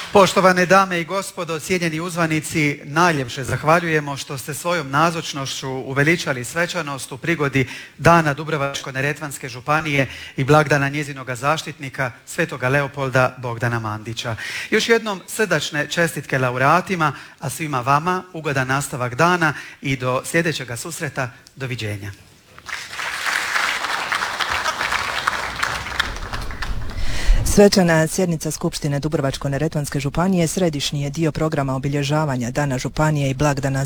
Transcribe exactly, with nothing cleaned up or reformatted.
Poštovane dame i gospodo, cijenjeni uzvanici, najljepše zahvaljujemo što ste svojom nazočnošću uveličali svečanost u prigodi Dana Dubrovačko-neretvanske županije i blagdana njezinoga zaštitnika, svetoga Leopolda Bogdana Mandića. Još jednom srdačne čestitke laureatima, a svima vama ugodan nastavak dana i do sljedećega susreta. Doviđenja. Svečana sjednica Skupštine Dubrovačko-neretvanske županije središnji je dio programa obilježavanja Dana županije i blagdana